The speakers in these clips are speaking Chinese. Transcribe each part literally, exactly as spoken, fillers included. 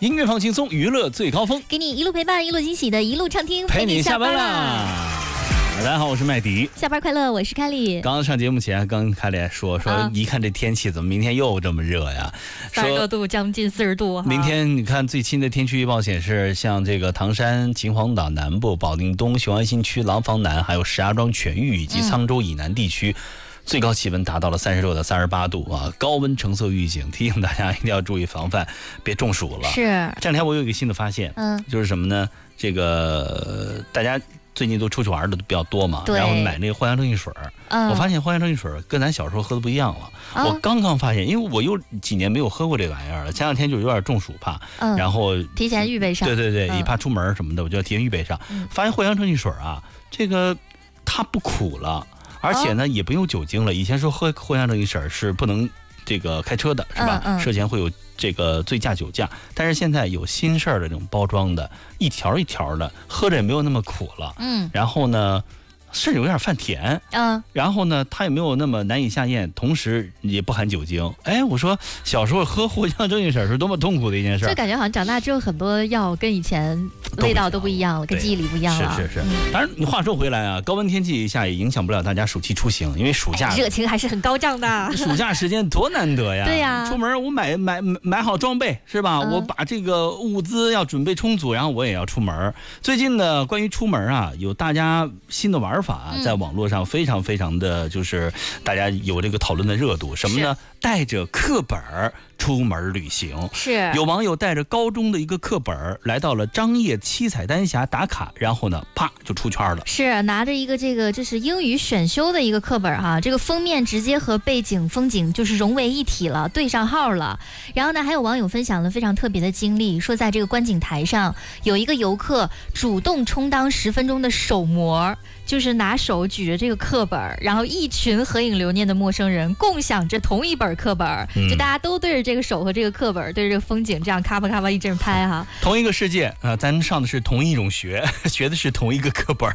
音乐放轻松，娱乐最高峰， 给你一路陪伴，一路惊喜的一路畅听， 陪你下班啦。大家好，我是麦迪， 下班快乐，我是凯里。 刚刚上节目前，刚凯里说说、啊，一看这天气，怎么明天又这么热呀？ 三十多度，将近四十度。 明天你看最新的天气预报显示，像这个唐山、秦皇岛南部、保定东、雄安新区、廊坊南，还有石家庄全域以及沧州以南地区。嗯，最高气温达到了三十六到三十八度啊，高温橙色预警，提醒大家一定要注意防范，别中暑了。 是。 这两天我有一个新的发现，嗯，就是什么呢？这个大家最近都出去玩的比较多嘛，然后买那个藿香正气水，嗯，我发现藿香正气水跟咱小时候喝的不一样了。嗯，我刚刚发现，因为我有几年没有喝过这个玩意儿了，前两天就有点中暑怕，嗯，然后提前预备上。 对对对，也、嗯、怕出门什么的，我就要提前预备上。嗯，发现藿香正气水啊，这个它不苦了。而且呢，也不用酒精了。以前说喝藿香正气水是不能这个开车的，是吧？嗯嗯，涉嫌会有这个醉驾酒驾。但是现在有新式的这种包装的，一条一条的，喝着也没有那么苦了。嗯。然后呢，甚至有点泛甜。嗯。然后呢，它也没有那么难以下咽，同时也不含酒精。哎，我说小时候喝藿香正气水是多么痛苦的一件事。 就感觉好像长大之后很多药跟以前味道都不一样了，跟记忆里不一样了。 是是是。嗯，当然，你话说回来啊，高温天气下也影响不了大家暑期出行，因为暑假、 哎、热情还是很高涨的。 暑假时间多难得呀！ 对呀， 出门我买买买好装备是吧？嗯、我把这个物资要准备充足，然后我也要出门。最近呢，关于出门啊，有大家新的玩法，在网络上非常非常的就是大家有这个讨论的热度。什么呢？带着课本出门旅行。 是有网友带着高中的一个课本来到了张掖七彩丹霞打卡，然后呢，啪就出圈了。 是拿着一个这个这是英语选修的一个课本哈，这个封面直接和背景风景就是融为一体了，对上号了。然后呢，还有网友分享了非常特别的经历，说在这个观景台上有一个游客主动充当十分钟的手模，就是拿手举着这个课本，然后一群合影留念的陌生人共享着同一本课本，嗯、就大家都对着这个手和这个课本，对着这个风景，这样咔吧咔吧一阵拍哈。 同一个世界啊，咱上的是同一种学，学的是同一个课本。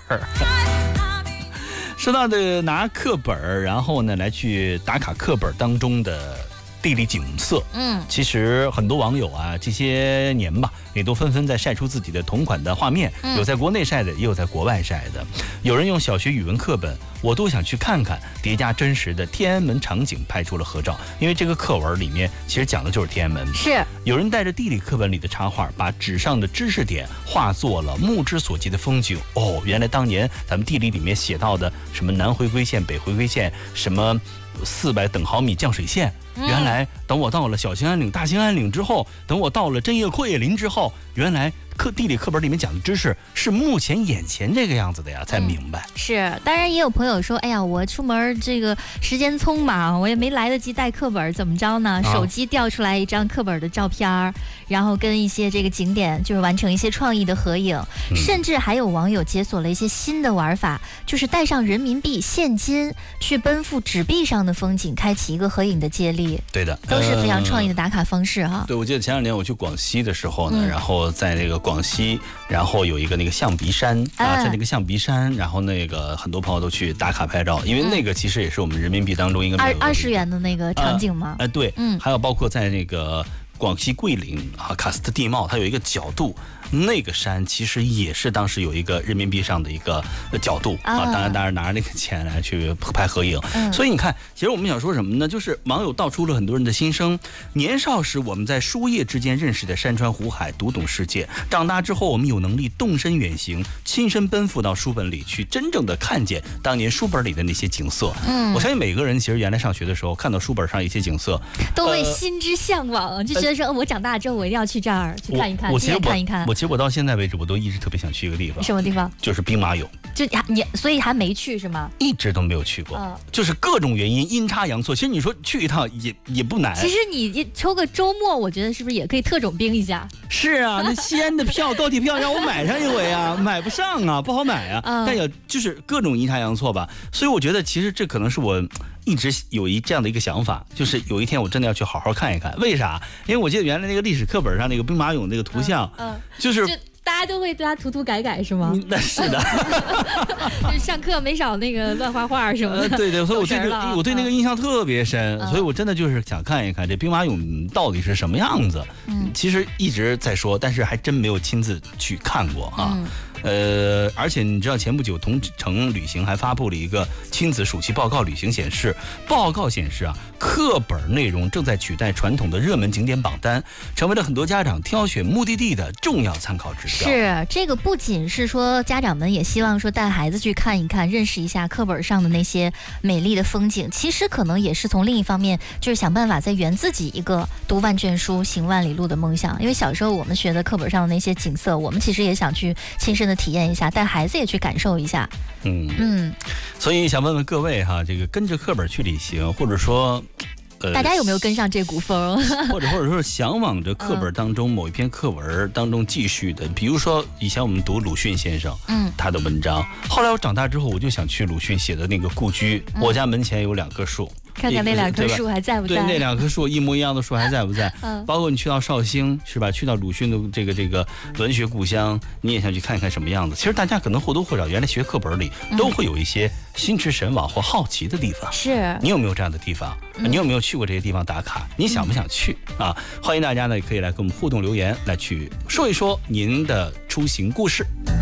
说到的拿课本，然后呢来去打卡课本当中的地理景色，嗯，其实很多网友啊，这些年吧，也都纷纷在晒出自己的同款的画面，嗯、有在国内晒的，也有在国外晒的。有人用小学语文课本，我都想去看看，叠加真实的天安门场景拍出了合照，因为这个课文里面其实讲的就是天安门。 是有人带着地理课本里的插画，把纸上的知识点化作了目之所及的风景。哦，原来当年咱们地理里面写到的什么南回归线、北回归线，什么四百等毫米降水线。原来等我到了小兴安岭、大兴安岭之后，等我到了针叶阔叶林之后，原来课地理课本里面讲的知识是目前眼前这个样子的呀，才明白。 嗯、是，当然也有朋友说，哎呀，我出门这个时间匆忙，我也没来得及带课本，怎么着呢？手机调出来一张课本的照片，然后跟一些这个景点就是完成一些创意的合影，嗯、甚至还有网友解锁了一些新的玩法，就是带上人民币现金去奔赴纸币上的风景，开启一个合影的接力。 对的， 都是非常创意的打卡方式哈。 对，我记得前两年我去广西的时候呢，嗯、然后在那个广西，然后有一个那个象鼻山啊，在那个象鼻山，然后那个很多朋友都去打卡拍照，因为那个其实也是我们人民币当中一个二二十元的那个场景吗？ 哎、呃呃，对，嗯，还有包括在那个广西桂林啊，喀斯特地貌，它有一个角度。那个山其实也是当时有一个人民币上的一个角度啊，当然当然拿着那个钱来去拍合影，嗯、所以你看，其实我们想说什么呢？就是网友道出了很多人的心声。年少时我们在书页之间认识的山川湖海，读懂世界；长大之后，我们有能力动身远行，亲身奔赴到书本里去，真正的看见当年书本里的那些景色。嗯，我相信每个人其实原来上学的时候看到书本上一些景色， 都会心之向往，呃、就觉得说，我长大之后我一定要去这儿去看一看， 我其实看一看。 其实我到现在为止，我都一直特别想去一个地方。 什么地方？ 就是兵马俑。 就你，所以还没去是吗？ 一直都没有去过，嗯、就是各种原因阴差阳错。其实你说去一趟也也不难。 其实你抽个周末，我觉得是不是也可以特种兵一下？ 是啊，那西安的票，高铁票让我买上一回啊，买不上啊，不好买啊。嗯、但也就是各种阴差阳错吧。所以我觉得，其实这可能是我一直有一这样的一个想法，就是有一天我真的要去好好看一看。为啥？因为我记得原来那个历史课本上那个兵马俑那个图像，嗯，嗯就是。 大家都会对他涂涂改改是吗？ 那是的， 就是上课没少那个乱画画什么的。 呃、对对，所以我对这个我对那个印象特别深，嗯、所以我真的就是想看一看这兵马俑到底是什么样子。嗯，其实一直在说，但是还真没有亲自去看过啊。嗯呃，而且你知道，前不久同程旅行还发布了一个亲子暑期报告，旅行显示，报告显示啊，课本内容正在取代传统的热门景点榜单，成为了很多家长挑选目的地的重要参考指标。 是这个，不仅是说家长们也希望说带孩子去看一看，认识一下课本上的那些美丽的风景，其实可能也是从另一方面，就是想办法再圆自己一个读万卷书、行万里路的梦想。因为小时候我们学的课本上的那些景色，我们其实也想去亲身的体验一下，带孩子也去感受一下。 嗯嗯，所以想问问各位哈，这个跟着课本去旅行，或者说， 呃，大家有没有跟上这股风？ 或者或者说向往着课本当中某一篇课文当中继续的，比如说以前我们读鲁迅先生，嗯，他的文章，后来我长大之后，我就想去鲁迅写的那个故居，嗯、我家门前有两棵树。 看看那两棵树还在不在？ 对，那两棵树一模一样的树还在不在？嗯，包括你去到绍兴是吧？去到鲁迅的这个这个文学故乡，你也想去看一看什么样子？其实大家可能或多或少原来学课本里都会有一些心驰神往或好奇的地方。 是， 你有没有这样的地方？你有没有去过这些地方打卡？你想不想去啊？欢迎大家呢，可以来跟我们互动留言，来去说一说您的出行故事。